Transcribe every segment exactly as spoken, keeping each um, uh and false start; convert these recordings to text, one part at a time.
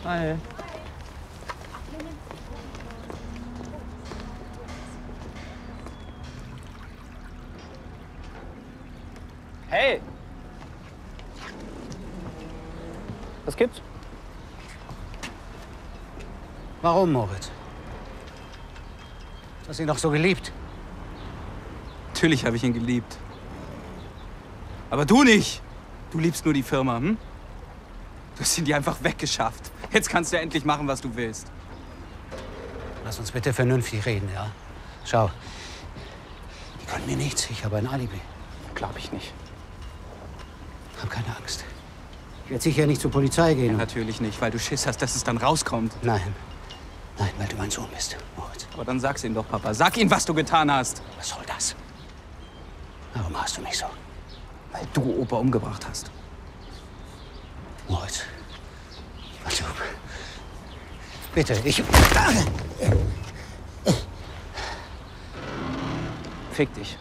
Hi. Hey! Was gibt's? Warum, Moritz? Du hast ihn doch so geliebt. Natürlich habe ich ihn geliebt. Aber du nicht. Du liebst nur die Firma, hm? Du hast ihn dir einfach weggeschafft. Jetzt kannst du ja endlich machen, was du willst. Lass uns bitte vernünftig reden, ja? Schau, die können mir nichts. Ich habe ein Alibi. Glaub ich nicht. Hab keine Angst. Ich werde sicher nicht zur Polizei gehen. Ja, natürlich nicht, weil du Schiss hast, dass es dann rauskommt. Nein. Nein, weil du mein Sohn bist, Moritz. Aber dann sag's ihm doch, Papa. Sag ihm, was du getan hast. Was soll das? Warum hast du mich so? Weil du Opa umgebracht hast. Moritz. Also, bitte, ich... Fick dich.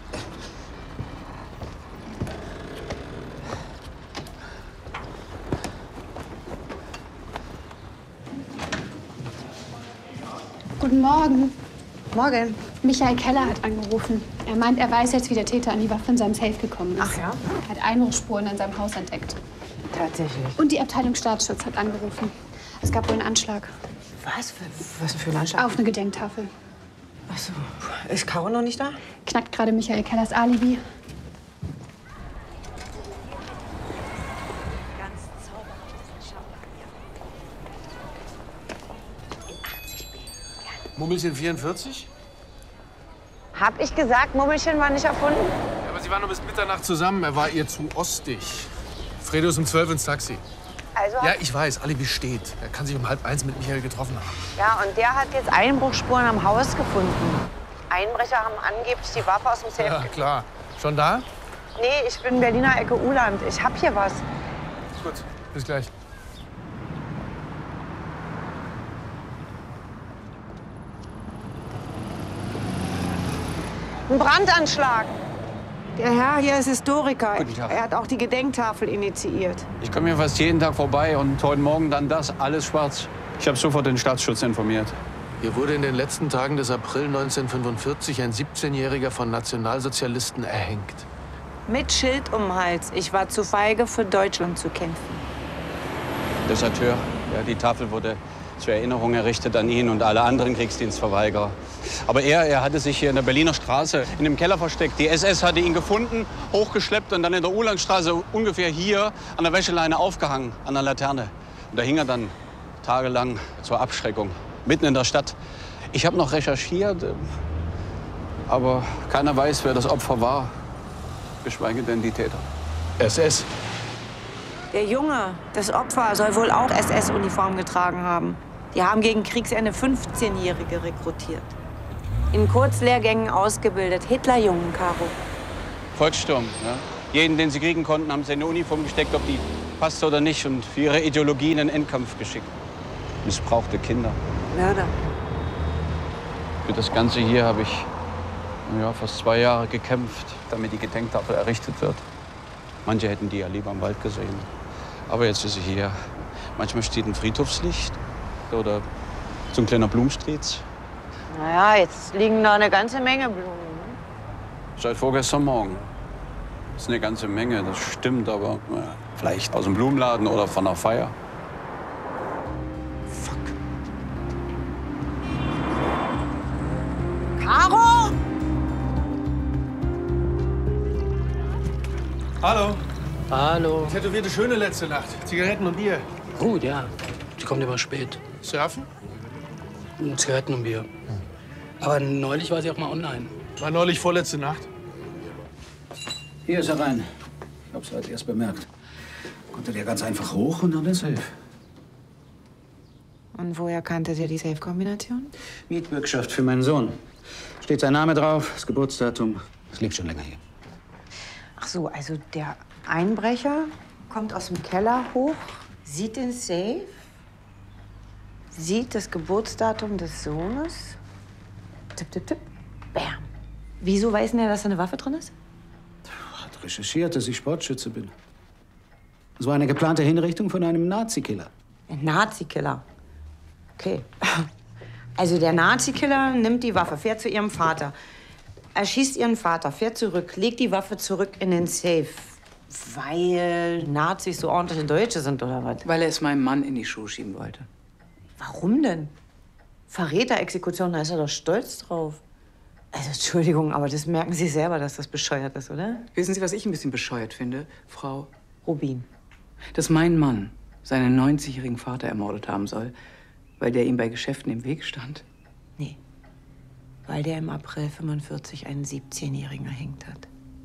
Guten Morgen. Morgen. Michael Keller hat angerufen. Er meint, er weiß jetzt, wie der Täter an die Waffe in seinem Safe gekommen ist. Ach ja? Er hat Einbruchsspuren in seinem Haus entdeckt. Tatsächlich. Und die Abteilung Staatsschutz hat angerufen. Es gab wohl einen Anschlag. Was? Was für ein Anschlag? Auf eine Gedenktafel. Ach so. Ist Caro noch nicht da? Knackt gerade Michael Kellers Alibi. Mummelchen vierundvierzig? Hab ich gesagt, Mummelchen war nicht erfunden? Ja, aber Sie waren nur bis Mitternacht zusammen. Er war ihr zu ostig. Fredo ist um zwölf ins Taxi. Also? Ja, ich weiß, Alibi steht. Er kann sich um halb eins mit Michael getroffen haben. Ja, und der hat jetzt Einbruchsspuren am Haus gefunden. Einbrecher haben angeblich die Waffe aus dem Safe. Ja, klar. Schon da? Nee, ich bin Berliner Ecke Uland. Ich hab hier was. Gut, bis gleich. Ein Brandanschlag. Der Herr hier ist Historiker. Guten Tag. Er hat auch die Gedenktafel initiiert. Ich komme hier fast jeden Tag vorbei und heute Morgen dann das, alles schwarz. Ich habe sofort den Staatsschutz informiert. Hier wurde in den letzten Tagen des April neunzehnhundertfünfundvierzig ein siebzehnjähriger von Nationalsozialisten erhängt. Mit Schild um den Hals. Ich war zu feige, für Deutschland zu kämpfen. Deserteur. Ja, die Tafel wurde zur Erinnerung errichtet an ihn und alle anderen Kriegsdienstverweigerer. Aber er, er hatte sich hier in der Berliner Straße in dem Keller versteckt. Die S S hatte ihn gefunden, hochgeschleppt und dann in der Ulandstraße ungefähr hier an der Wäscheleine aufgehangen, an der Laterne. Und da hing er dann tagelang zur Abschreckung, mitten in der Stadt. Ich habe noch recherchiert, aber keiner weiß, wer das Opfer war, geschweige denn die Täter. S S. Der Junge, das Opfer, soll wohl auch S S-Uniform getragen haben. Die haben gegen Kriegsende fünfzehnjährige rekrutiert. In Kurzlehrgängen ausgebildet. Hitlerjungen, Caro. Volkssturm. Ja. Jeden, den sie kriegen konnten, haben sie in eine Uniform gesteckt, ob die passt oder nicht, und für ihre Ideologie in den Endkampf geschickt. Missbrauchte Kinder. Mörder. Für das Ganze hier habe ich ja, fast zwei Jahre gekämpft, damit die Gedenktafel errichtet wird. Manche hätten die ja lieber im Wald gesehen. Aber jetzt ist sie hier. Manchmal steht ein Friedhofslicht oder so ein kleiner Blumenstrieß. Naja, jetzt liegen da eine ganze Menge Blumen. Seit vorgestern Morgen. Das ist eine ganze Menge, das stimmt, aber na, vielleicht aus dem Blumenladen oder von einer Feier. Fuck. Caro? Hallo. Hallo. Tätowierte schöne letzte Nacht. Zigaretten und Bier. Gut, ja. Die kommt immer spät. Surfen? Zigaretten und Bier. Aber neulich war sie auch mal online. War neulich vorletzte Nacht. Hier ist er rein. Ich hab's heute erst bemerkt. Konnte der ganz einfach hoch und dann den Safe. Und woher kannte sie die Safe-Kombination? Mietbürgschaft für meinen Sohn. Steht sein Name drauf, das Geburtsdatum. Das liegt schon länger hier. Ach so, also der Einbrecher kommt aus dem Keller hoch, sieht den Safe, sieht das Geburtsdatum des Sohnes. Tipp, tipp, tipp. Bam. Wieso weiß denn er, dass da eine Waffe drin ist? Hat recherchiert, dass ich Sportschütze bin. Es war eine geplante Hinrichtung von einem Nazi-Killer. Ein Nazi-Killer. Okay. Also der Nazi-Killer nimmt die Waffe, fährt zu ihrem Vater, erschießt ihren Vater, fährt zurück, legt die Waffe zurück in den Safe. Weil Nazis so ordentliche Deutsche sind, oder was? Weil er es meinem Mann in die Schuhe schieben wollte. Warum denn? Verräterexekution, da ist er doch stolz drauf. Also, Entschuldigung, aber das merken Sie selber, dass das bescheuert ist, oder? Wissen Sie, was ich ein bisschen bescheuert finde, Frau? Rubin. Dass mein Mann seinen neunzigjährigen Vater ermordet haben soll, weil der ihm bei Geschäften im Weg stand. Nee. Weil der im April fünfundvierzig einen siebzehnjährigen erhängt hat.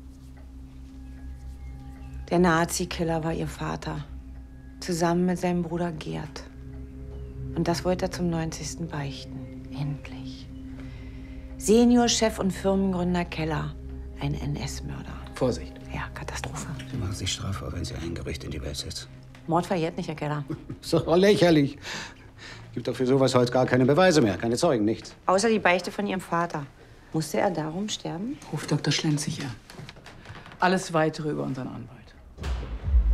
Der Nazi-Killer war ihr Vater. Zusammen mit seinem Bruder Gerd. Und das wollte er zum neunzigsten beichten. Endlich. Seniorchef und Firmengründer Keller. Ein N S-Mörder. Vorsicht. Ja, Katastrophe. Sie machen sich strafbar, wenn Sie ein Gerücht in die Welt setzen. Mord verjährt nicht, Herr Keller. Ist doch lächerlich. Gibt doch für sowas heute gar keine Beweise mehr, keine Zeugen, nichts. Außer die Beichte von Ihrem Vater. Musste er darum sterben? Ruf Doktor Schlenziger. Alles Weitere über unseren Anwalt.